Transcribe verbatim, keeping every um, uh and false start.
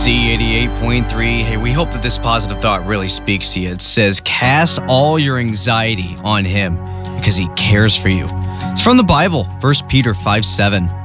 Z eighty-eight point three. Hey, we hope that this positive thought really speaks to you. It says, cast all your anxiety on him because he cares for you. It's from the Bible, First Peter five seven.